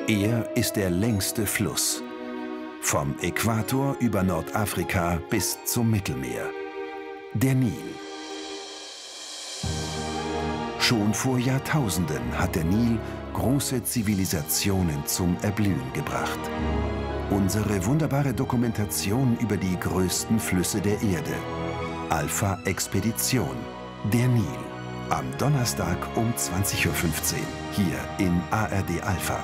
Er ist der längste Fluss. Vom Äquator über Nordafrika bis zum Mittelmeer. Der Nil. Schon vor Jahrtausenden hat der Nil große Zivilisationen zum Erblühen gebracht. Unsere wunderbare Dokumentation über die größten Flüsse der Erde. Alpha Expedition. Der Nil. Am Donnerstag um 20:15 Uhr hier in ARD Alpha.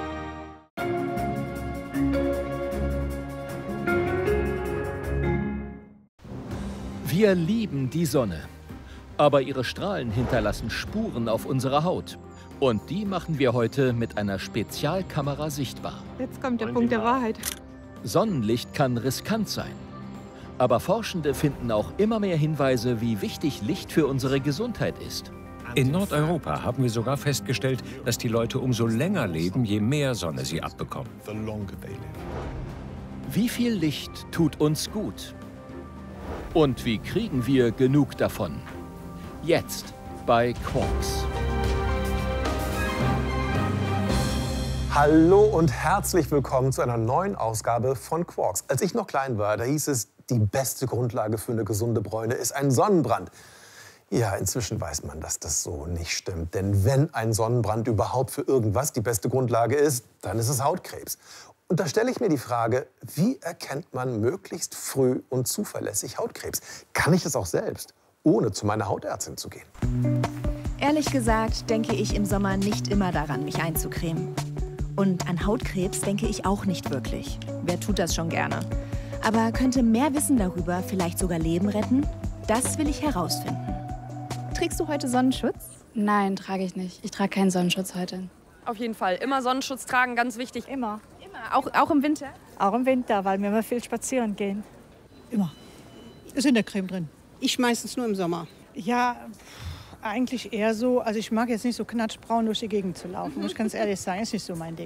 Wir lieben die Sonne. Aber ihre Strahlen hinterlassen Spuren auf unserer Haut. Und die machen wir heute mit einer Spezialkamera sichtbar. Jetzt kommt der Punkt der Wahrheit. Sonnenlicht kann riskant sein. Aber Forschende finden auch immer mehr Hinweise, wie wichtig Licht für unsere Gesundheit ist. In Nordeuropa haben wir sogar festgestellt, dass die Leute umso länger leben, je mehr Sonne sie abbekommen. Wie viel Licht tut uns gut? Und wie kriegen wir genug davon? Jetzt bei Quarks. Hallo und herzlich willkommen zu einer neuen Ausgabe von Quarks. Als ich noch klein war, da hieß es, die beste Grundlage für eine gesunde Bräune ist ein Sonnenbrand. Ja, inzwischen weiß man, dass das so nicht stimmt. Denn wenn ein Sonnenbrand überhaupt für irgendwas die beste Grundlage ist, dann ist es Hautkrebs. Und da stelle ich mir die Frage, wie erkennt man möglichst früh und zuverlässig Hautkrebs? Kann ich das auch selbst, ohne zu meiner Hautärztin zu gehen? Ehrlich gesagt denke ich im Sommer nicht immer daran, mich einzucremen. Und an Hautkrebs denke ich auch nicht wirklich. Wer tut das schon gerne? Aber könnte mehr Wissen darüber vielleicht sogar Leben retten? Das will ich herausfinden. Trägst du heute Sonnenschutz? Nein, trage ich nicht. Ich trage keinen Sonnenschutz heute. Auf jeden Fall. Immer Sonnenschutz tragen, ganz wichtig. Immer. Auch im Winter? Auch im Winter, weil wir immer viel spazieren gehen. Immer. Ist in der Creme drin. Ich meistens nur im Sommer. Ja, eigentlich eher so. Also ich mag jetzt nicht so knatschbraun durch die Gegend zu laufen. Muss ich ganz ehrlich sagen, ist nicht so mein Ding.